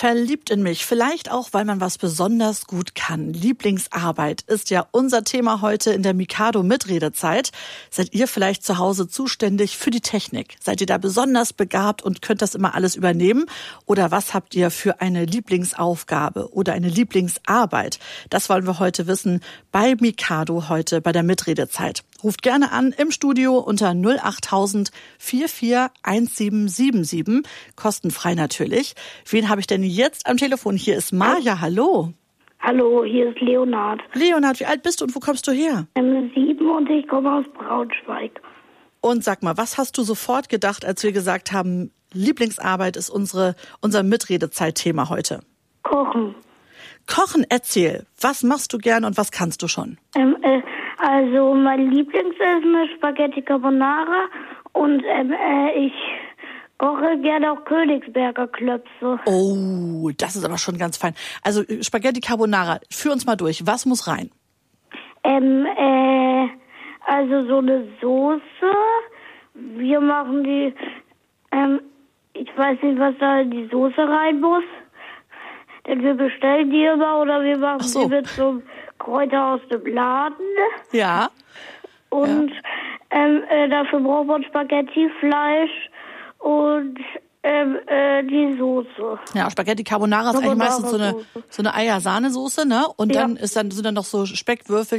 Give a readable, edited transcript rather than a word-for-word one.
Verliebt in mich, vielleicht auch, weil man was besonders gut kann. Lieblingsarbeit ist ja unser Thema heute in der Mikado-Mitredezeit. Seid ihr vielleicht zu Hause zuständig für die Technik? Seid ihr da besonders begabt und könnt das immer alles übernehmen? Oder was habt ihr für eine Lieblingsaufgabe oder eine Lieblingsarbeit? Das wollen wir heute wissen bei Mikado heute bei der Mitredezeit. Ruft gerne an im Studio unter 08000 441777, kostenfrei natürlich. Wen habe ich denn jetzt am Telefon? Hier ist Maja, hallo. Hallo, hier ist Leonhard. Leonhard, wie alt bist du und wo kommst du her? 7 und ich komme aus Braunschweig. Und sag mal, was hast du sofort gedacht, als wir gesagt haben, Lieblingsarbeit ist unser Mitredezeit-Thema heute? Kochen. Kochen, erzähl. Was machst du gern und was kannst du schon? Also mein Lieblingsessen ist Spaghetti Carbonara und ich koche gerne auch Königsberger Klöpse. Oh, das ist aber schon ganz fein. Also Spaghetti Carbonara, führ uns mal durch. Was muss rein? Also so eine Soße. Wir machen die, ich weiß nicht, was da in die Soße rein muss. Denn wir bestellen die immer oder wir machen die mit so Kräuter aus dem Laden. Ja. Und dafür braucht man Spaghetti-Fleisch und die Soße. Ja, Spaghetti Carbonara ist eigentlich meistens so eine Eiersahnesoße, ne? Und dann sind dann noch so Speckwürfel